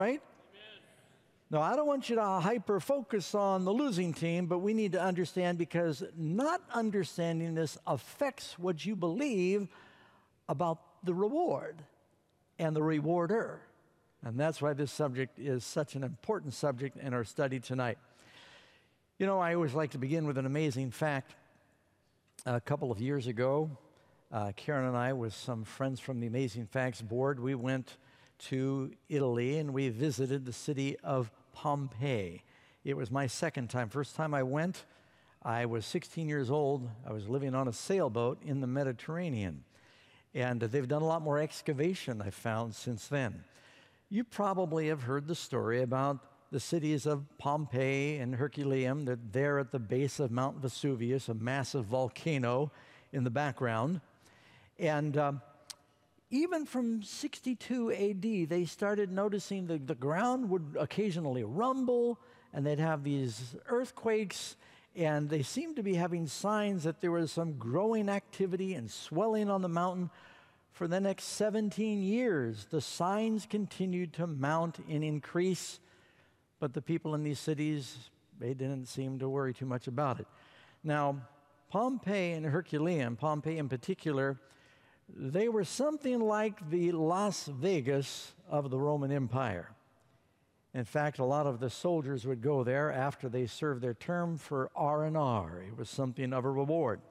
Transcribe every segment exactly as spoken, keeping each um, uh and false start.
right? Now, I don't want you to hyper focus on the losing team, but we need to understand, because not understanding this affects what you believe about the reward and the rewarder. And that's why this subject is such an important subject in our study tonight. You know, I always like to begin with an amazing fact. A couple of years ago, uh, Karen and I, with some friends from the Amazing Facts board, we went to Italy and we visited the city of Pompeii. It was my second time. First time I went, I was sixteen years old. I was living on a sailboat in the Mediterranean. And uh, they've done a lot more excavation, I found, since then. You probably have heard the story about the cities of Pompeii and Herculaneum. They're there at the base of Mount Vesuvius, a massive volcano in the background. And um, even from sixty-two A D, they started noticing that the ground would occasionally rumble, and they'd have these earthquakes, and they seemed to be having signs that there was some growing activity and swelling on the mountain. For the next seventeen years, the signs continued to mount and increase, but the people in these cities, they didn't seem to worry too much about it. Now, Pompeii and Herculaneum, Pompeii in particular, they were something like the Las Vegas of the Roman Empire. In fact, a lot of the soldiers would go there after they served their term for R and R. It was something of a reward.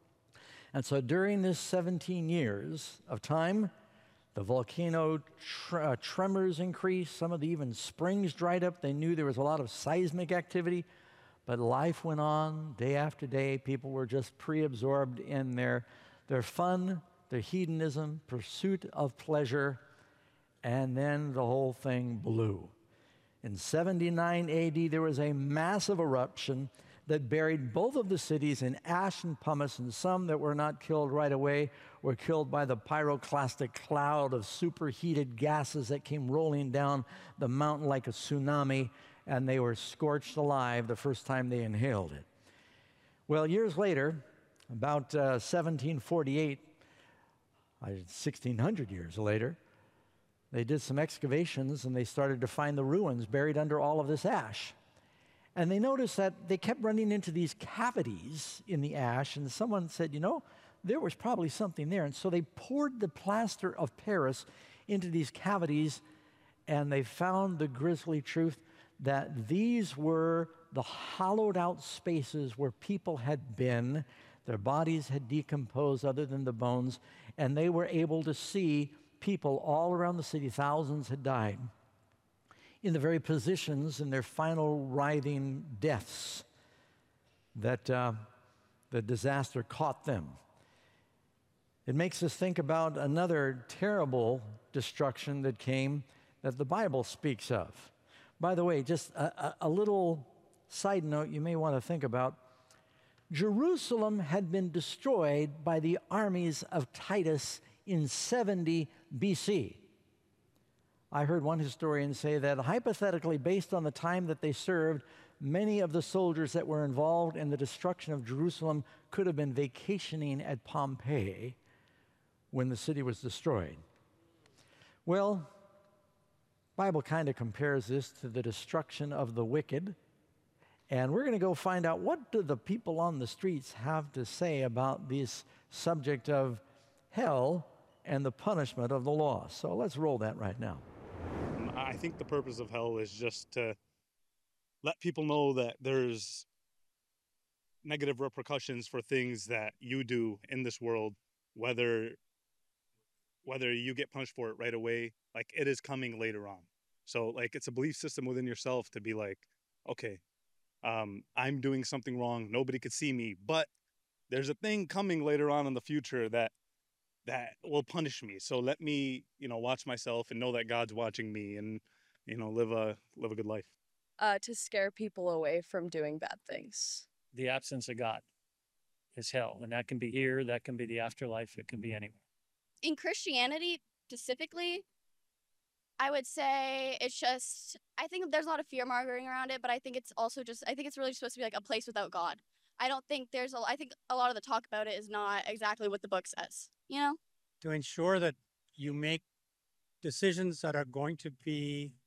And so during this seventeen years of time, the volcano tre- uh, tremors increased. Some of the even springs dried up. They knew there was a lot of seismic activity, but life went on day after day. People were just pre-absorbed in their, their fun, their hedonism, pursuit of pleasure, and then the whole thing blew. In seventy-nine A D, there was a massive eruption that buried both of the cities in ash and pumice, and some that were not killed right away were killed by the pyroclastic cloud of superheated gases that came rolling down the mountain like a tsunami, and they were scorched alive the first time they inhaled it. Well, years later, about uh, seventeen forty-eight, sixteen hundred years later, they did some excavations and they started to find the ruins buried under all of this ash. And they noticed that they kept running into these cavities in the ash, and someone said, you know, there was probably something there. And so they poured the plaster of Paris into these cavities, and they found the grisly truth that these were the hollowed out spaces where people had been. Their bodies had decomposed other than the bones, and they were able to see people all around the city. Thousands had died in the very positions in their final writhing deaths that uh, the disaster caught them. It makes us think about another terrible destruction that came that the Bible speaks of. By the way, just a, a, a little side note you may want to think about. Jerusalem had been destroyed by the armies of Titus in seventy B C. I heard one historian say that hypothetically, based on the time that they served, many of the soldiers that were involved in the destruction of Jerusalem could have been vacationing at Pompeii when the city was destroyed. Well, the Bible kind of compares this to the destruction of the wicked. And we're going to go find out, what do the people on the streets have to say about this subject of hell and the punishment of the law. So let's roll that right now. I think the purpose of hell is just to let people know that there's negative repercussions for things that you do in this world, whether whether you get punished for it right away, like it is coming later on. So like it's a belief system within yourself to be like, okay, um, I'm doing something wrong. Nobody could see me, but there's a thing coming later on in the future that that will punish me. So let me, you know, watch myself and know that God's watching me, and, you know, live a live a good life. Uh, to scare people away from doing bad things. The absence of God is hell, and that can be here, that can be the afterlife, it can be anywhere. In Christianity specifically, I would say it's just, I think there's a lot of fear mongering around it, but I think it's also just, I think it's really supposed to be like a place without God. I don't think there's a, I think a lot of the talk about it is not exactly what the book says, you know? To ensure that you make decisions that are going to be